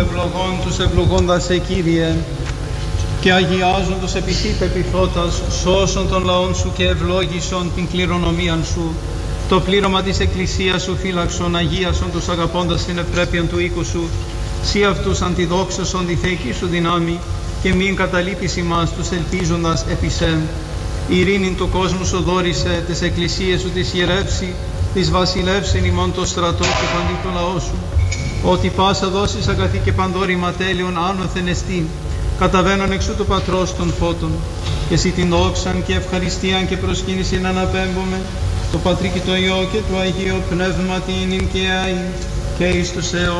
ευλογών τους ευλογώντας σε Κύριε, και αγιάζουν τους επί Συ πεποιθώτας, σώσον των λαών Σου και ευλόγησον την κληρονομίαν Σου. Το πλήρωμα της Εκκλησίας Σου φύλαξον, αγίασον τους αγαπώντας την ευπρέπειαν του οίκου Σου. Σύ αυτούς αντιδόξωσον τη θεϊκή Σου δυνάμει, και μην καταλείπεις ημάς τους ελπίζοντας επί Σε. Ειρήνην του κόσμου Σου δόρισε, τις εκκλησίες Σου τις ιερεύσει, τις βασιλεύσιν ημών το στρατό και παντί το λαό Σου. Ότι πάσα δώσεις αγαθή και παντόρημα τέλειον άνωθεν εστί, καταβαίνον εξού του Πατρός των φώτων. Και Συ την δόξαν και ευχαριστίαν και προσκύνησιν αναπέμπομε, το Πατρί και το Υιό και το Αγίο Πνεύματι νυν και αΐ και εις τους αιώνας.